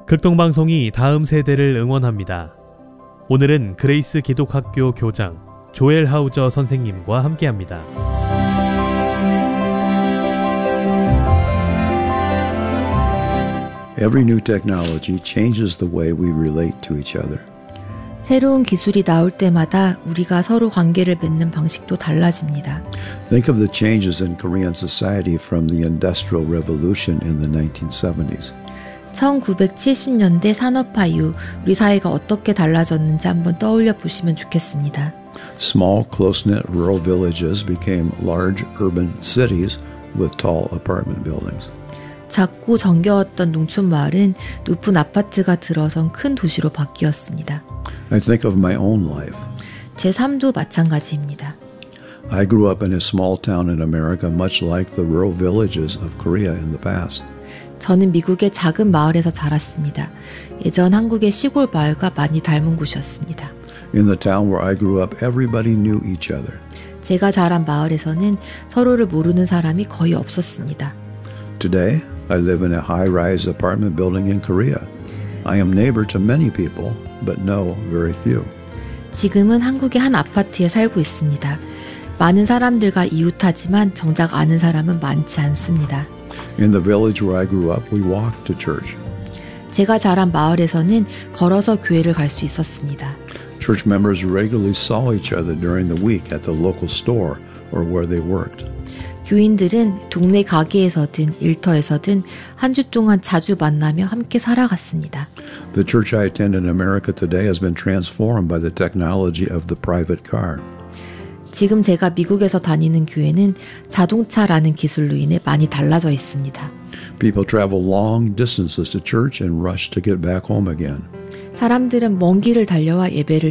극동방송이 다음 세대를 응원합니다. 오늘은 그레이스 기독학교 교장 조엘 하우저 선생님과 함께합니다. Every new technology changes the way we relate to each other. 새로운 기술이 나올 때마다 우리가 서로 관계를 맺는 방식도 달라집니다. Think of the changes in Korean society from the Industrial Revolution in the 1970s. 1970년대 산업화 이후 우리 사회가 어떻게 달라졌는지 한번 떠올려 보시면 좋겠습니다. Small, close-knit rural villages became large urban cities with tall apartment buildings. 작고 정겨웠던 농촌 마을은 높은 아파트가 들어선 큰 도시로 바뀌었습니다. I think of my own life. 제 삶도 마찬가지입니다. I grew up in a small town in America much like the rural villages of Korea in the past. 저는 미국의 작은 마을에서 자랐습니다. 예전 한국의 시골 마을과 많이 닮은 곳이었습니다. In the town where I grew up, everybody knew each other. 제가 자란 마을에서는 서로를 모르는 사람이 거의 없었습니다. Today, I live in a high-rise apartment building in Korea. I am neighbor to many people, but know very few. 지금은 한국의 한 아파트에 살고 있습니다. 많은 사람들과 이웃하지만 정작 아는 사람은 많지 않습니다. In the village where I grew up, we walked to church. 제가 자란 마을에서는 걸어서 교회를 갈 수 있었습니다. Church members regularly saw each other during the week at the local store or where they worked. 교인들은 동네 가게에서든 일터에서든 한 주 동안 자주 만나며 함께 살아갔습니다. The church I attend in America today has been transformed by the technology of the private car. 지금 제가 미국에서 다니는 교회는 자동차라는 기술로 인해 많이 달라져 있습니다. People travel long distances to church and rush to get back home again. 사람들은 먼 길을 달려와 예배를